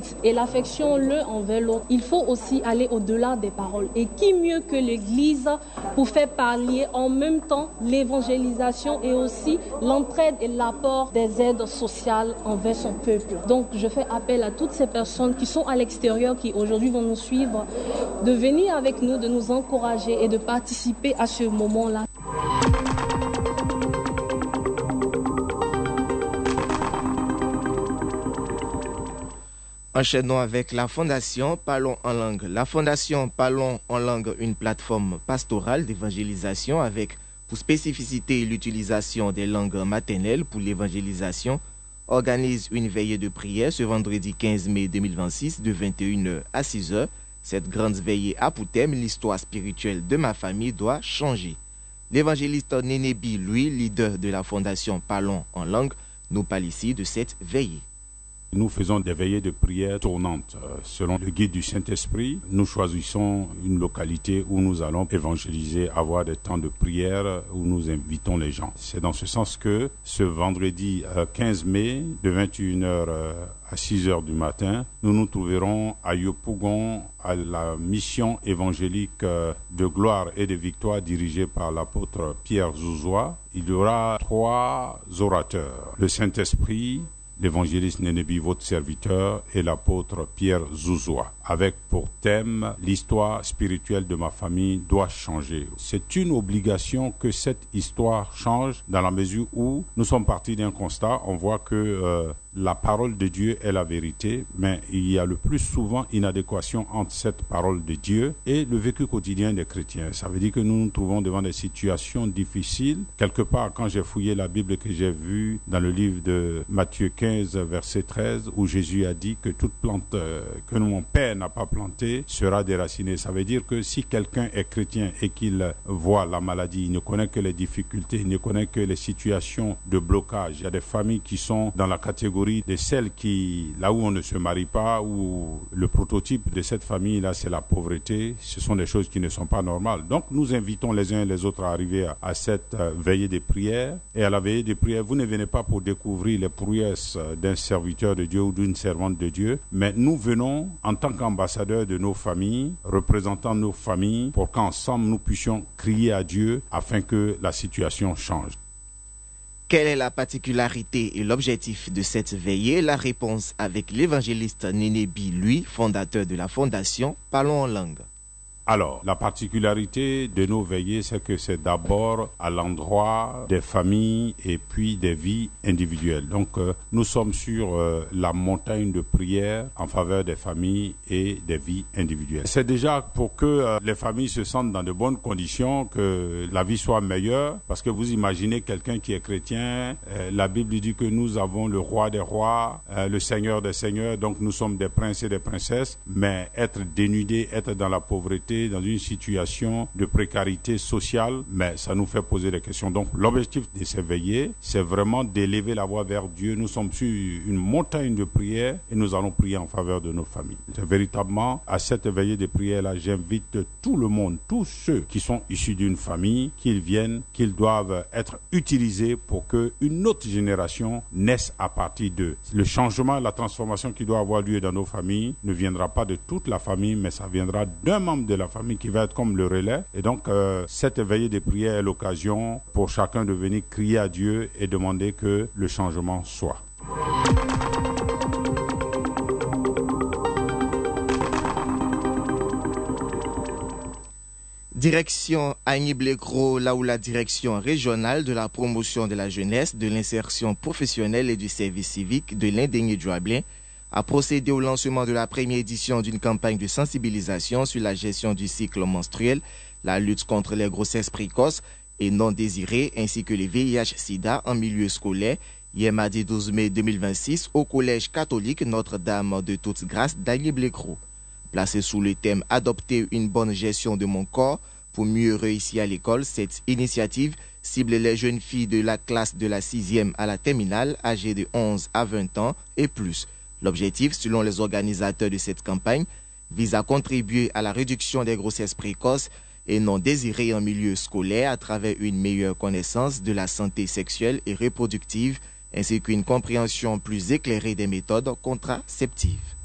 et l'affection l'un envers l'autre. Il faut aussi aller au-delà des paroles. Et qui mieux que l'Église pour faire parler en même temps l'évangélisation et aussi l'entraide et l'apport des aides sociales envers son peuple. Donc je fais appel à toutes ces personnes qui sont à l'extérieur, qui aujourd'hui vont nous suivre, de venir avec nous, de nous encourager et de participer à ce moment-là. Enchaînons avec la Fondation Parlons en langue. La Fondation Parlons en langue, une plateforme pastorale d'évangélisation avec pour spécificité l'utilisation des langues maternelles pour l'évangélisation, organise une veillée de prière ce vendredi 15 mai 2026 de 21h à 6h. Cette grande veillée a pour thème l'histoire spirituelle de ma famille doit changer. L'évangéliste Nénébi, lui, leader de la Fondation Parlons en langue, nous parle ici de cette veillée. Nous faisons des veillées de prière tournantes. Selon le guide du Saint-Esprit, nous choisissons une localité où nous allons évangéliser, avoir des temps de prière où nous invitons les gens. C'est dans ce sens que ce vendredi 15 mai, de 21h à 6h du matin, nous nous trouverons à Yopougon à la mission évangélique de gloire et de victoire dirigée par l'apôtre Pierre Zouzoua. Il y aura 3 orateurs. Le Saint-Esprit, l'évangéliste Nénébi, votre serviteur, et l'apôtre Pierre Zouzoua, avec pour thème « L'histoire spirituelle de ma famille doit changer ». C'est une obligation que cette histoire change dans la mesure où nous sommes partis d'un constat. On voit que la parole de Dieu est la vérité, mais il y a le plus souvent une adéquation entre cette parole de Dieu et le vécu quotidien des chrétiens. Ça veut dire que nous nous trouvons devant des situations difficiles. Quelque part, quand j'ai fouillé la Bible que j'ai vue dans le livre de Matthieu 15, verset 13, où Jésus a dit que toute plante que mon Père n'a pas plantée sera déracinée. Ça veut dire que si quelqu'un est chrétien et qu'il voit la maladie, il ne connaît que les difficultés, il ne connaît que les situations de blocage. Il y a des familles qui sont dans la catégorie de celles qui, là où on ne se marie pas, où le prototype de cette famille-là, c'est la pauvreté. Ce sont des choses qui ne sont pas normales. Donc, nous invitons les uns et les autres à arriver à cette veillée de prière. Et à la veillée de prière, vous ne venez pas pour découvrir les prouesses d'un serviteur de Dieu ou d'une servante de Dieu, mais nous venons en tant qu'ambassadeurs de nos familles, représentant nos familles, pour qu'ensemble nous puissions crier à Dieu afin que la situation change. Quelle est la particularité et l'objectif de cette veillée? La réponse avec l'évangéliste Nénébi, lui, fondateur de la Fondation Parlons en langue. Alors, la particularité de nos veillées, c'est que c'est d'abord à l'endroit des familles et puis des vies individuelles. Donc, nous sommes sur la montagne de prière en faveur des familles et des vies individuelles. C'est déjà pour que les familles se sentent dans de bonnes conditions, que la vie soit meilleure, parce que vous imaginez quelqu'un qui est chrétien, la Bible dit que nous avons le roi des rois, le seigneur des seigneurs, donc nous sommes des princes et des princesses, mais être dénudé, être dans la pauvreté, dans une situation de précarité sociale, mais ça nous fait poser des questions. Donc l'objectif de ces veillées, c'est vraiment d'élever la voix vers Dieu. Nous sommes sur une montagne de prière et nous allons prier en faveur de nos familles. C'est véritablement à cette veillée de prière-là, j'invite tout le monde, tous ceux qui sont issus d'une famille, qu'ils viennent, qu'ils doivent être utilisés pour qu'une autre génération naisse à partir d'eux. Le changement, la transformation qui doit avoir lieu dans nos familles ne viendra pas de toute la famille, mais ça viendra d'un membre de la famille qui va être comme le relais. Et donc, cette veillée de prière est l'occasion pour chacun de venir crier à Dieu et demander que le changement soit. Direction Agny-Blécro, là où la direction régionale de la promotion de la jeunesse, de l'insertion professionnelle et du service civique de l'Indénié-Joablin a procédé au lancement de la première édition d'une campagne de sensibilisation sur la gestion du cycle menstruel, la lutte contre les grossesses précoces et non désirées, ainsi que les VIH-Sida en milieu scolaire, hier mardi 12 mai 2026 au Collège catholique Notre-Dame de Toute-Grâce d'Agny-Blécro. Placé sous le thème « Adopter une bonne gestion de mon corps pour mieux réussir à l'école », cette initiative cible les jeunes filles de la classe de la 6e à la terminale, âgées de 11 à 20 ans et plus. L'objectif, selon les organisateurs de cette campagne, vise à contribuer à la réduction des grossesses précoces et non désirées en milieu scolaire à travers une meilleure connaissance de la santé sexuelle et reproductive, ainsi qu'une compréhension plus éclairée des méthodes contraceptives.